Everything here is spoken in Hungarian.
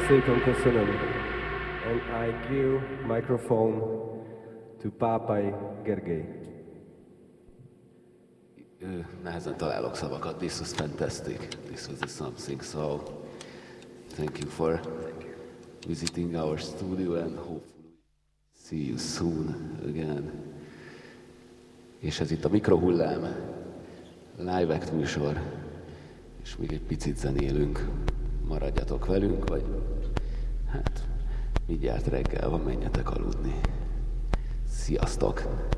szépen köszönöm. And I give microphone to Pápai Gergely. Nehezen találok szavakat. This was fantastic. This was the something. So thank you for visiting our studio and hopefully see you soon again. És ez itt a Mikrohullám Live Act műsor, és még egy picit zenélünk. Maradjatok velünk, vagy hát mindjárt reggel van, menjetek aludni. Sziasztok!